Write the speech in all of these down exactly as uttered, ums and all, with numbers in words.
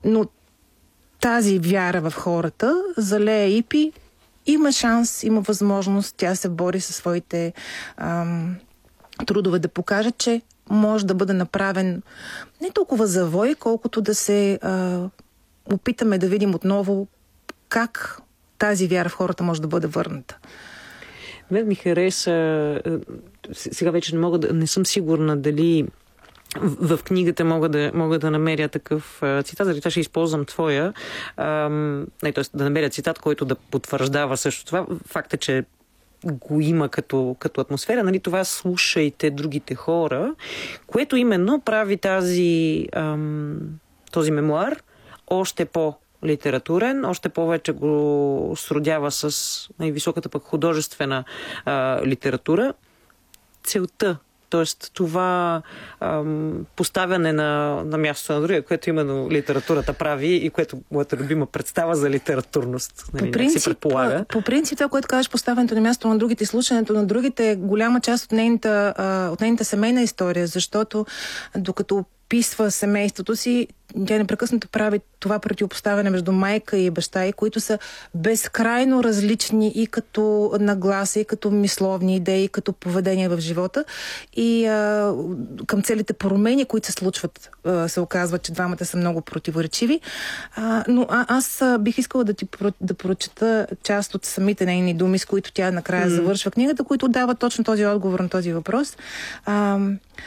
Но тази вяра в хората за Лея Ипи има шанс, има възможност. Тя се бори със своите ам, трудове да покаже, че може да бъде направен не толкова завой, колкото да се а, опитаме да видим отново как тази вяра в хората може да бъде върната. Мен ми хареса, сега вече не мога да, не съм сигурна дали в книгата мога да, мога да намеря такъв а, цитат, заради това ще използвам твоя, а, не, т.е. да намеря цитат, който да потвърждава също това. Факт е, че го има като, като атмосфера, нали, това слушайте другите хора, което именно прави тази, ам, този мемуар още по-литературен, още повече го сродява с най-високата пък художествена а, литература. Целта, т.е. това ам, поставяне на, на мястото на другия, което именно литературата прави и което моята любима представа за литературност. Нали, по, принцип, си предполага. по принцип, това, което кажеш, поставянето на място на другите, слушането на другите е голяма част от нейната, а, от нейната семейна история, защото докато описва семейството си, тя непрекъснато прави това противопоставяне между майка и баща, и които са безкрайно различни и като нагласа, и като мисловни идеи, и като поведение в живота. И а, към целите промени, които се случват, а, се оказва, че двамата са много противоречиви. А, но а, аз а, бих искала да ти да прочета част от самите нейни думи, с които тя накрая mm. завършва книгата, които дават точно този отговор на този въпрос. А,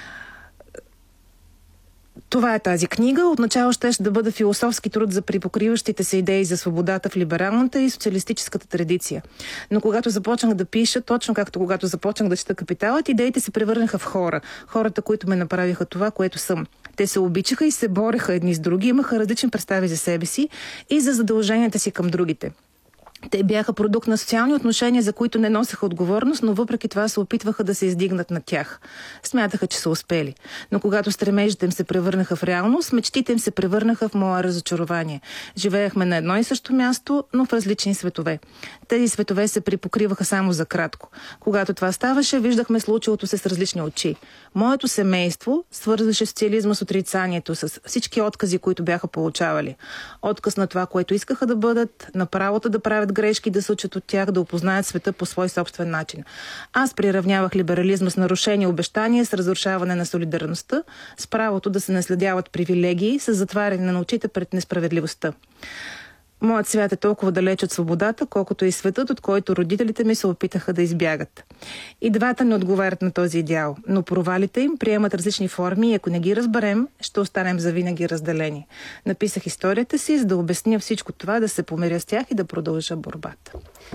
Това е тази книга. Отначало щеше да бъде философски труд за припокриващите се идеи за свободата в либералната и социалистическата традиция. Но когато започнах да пиша, точно както когато започнах да чета Капиталът, идеите се превърнаха в хора. Хората, които ме направиха това, което съм. Те се обичаха и се бореха едни с други, имаха различни представи за себе си и за задълженията си към другите. Те бяха продукт на социални отношения, за които не носеха отговорност, но въпреки това се опитваха да се издигнат на тях. Смятаха, че са успели. Но когато стремежите им се превърнаха в реалност, мечтите им се превърнаха в мое разочарование. Живеехме на едно и също място, но в различни светове. Тези светове се припокриваха само за кратко. Когато това ставаше, виждахме случилото се с различни очи. Моето семейство свързваше социализма с отрицанието, с всички откази, които бяха получавали. Отказ на това, което искаха да бъдат, на правото да правят грешки, да се учат от тях, да опознаят света по свой собствен начин. Аз приравнявах либерализма с нарушение обещания, с разрушаване на солидарността, с правото да се наследяват привилегии, с затваряне на очите пред несправедливостта. Моят свят е толкова далеч от свободата, колкото и светът, от който родителите ми се опитаха да избягат. И двата не отговарят на този идеал, но провалите им приемат различни форми и ако не ги разберем, ще останем завинаги разделени. Написах историята си, за да обясня всичко това, да се помиря с тях и да продължа борбата.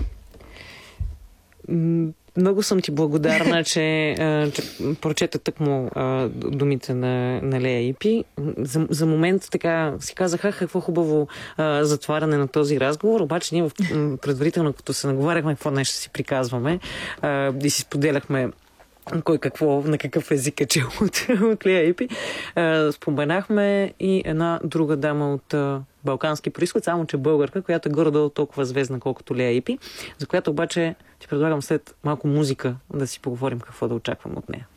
Много съм ти благодарна, че, че прочета тъкмо думите на, на Лея Ипи. За, за момент така си казаха какво хубаво а, затваряне на този разговор, обаче ние в, предварително, като се наговаряхме какво нещо си приказваме а, и си споделяхме кой какво, на какъв език е чел от, от Лея Ипи. А, споменахме и една друга дама от а, балкански происход, само че българка, която е горе-долу толкова звездна, колкото Лея Ипи, за която обаче ти предлагам след малко музика да си поговорим какво да очаквам от нея.